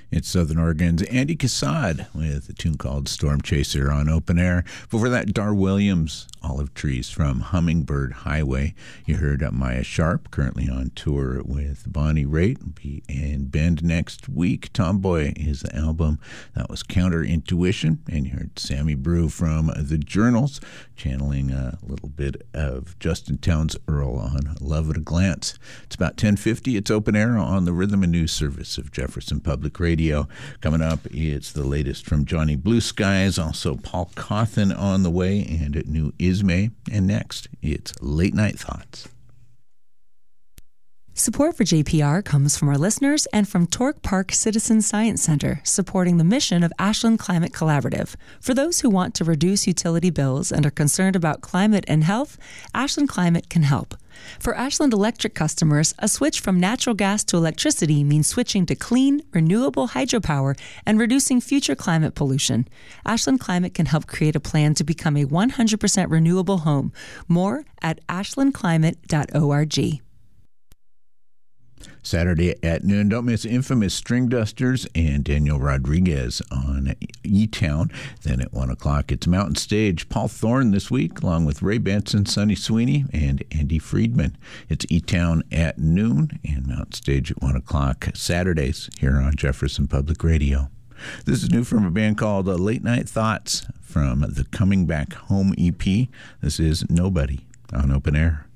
It's Southern Oregon's Andy Cassad with a tune called Storm Chaser on Open Air. Before that, Dar Williams, Olive Trees from Hummingbird Highway. You heard Maya Sharp, currently on tour with Bonnie Raitt. Will be in Bend next week. Tomboy is the album. That was Counterintuition. And you heard Sammy Brew from The Journals, channeling a little bit of Justin Townes Earl on Love at a Glance. It's about 10:50. It's Open Air on the Rhythm and News Service of Jefferson Public Radio. Coming up, it's the latest from Johnny Blue Skies, also Paul Cawthon on the way, and new Ismay. And next, it's Late Night Thoughts. Support for JPR comes from our listeners and from Torque Park Citizen Science Center, supporting the mission of Ashland Climate Collaborative. For those who want to reduce utility bills and are concerned about climate and health, Ashland Climate can help. For Ashland Electric customers, a switch from natural gas to electricity means switching to clean, renewable hydropower and reducing future climate pollution. Ashland Climate can help create a plan to become a 100% renewable home. More at ashlandclimate.org. Saturday at noon, don't miss Infamous String Dusters and Daniel Rodriguez on E-Town. Then at 1 o'clock, it's Mountain Stage. Paul Thorne this week, along with Ray Benson, Sonny Sweeney, and Andy Friedman. It's E-Town at noon and Mountain Stage at 1 o'clock Saturdays here on Jefferson Public Radio. This is new from a band called Late Night Thoughts from the Coming Back Home EP. This is Nobody on Open Air.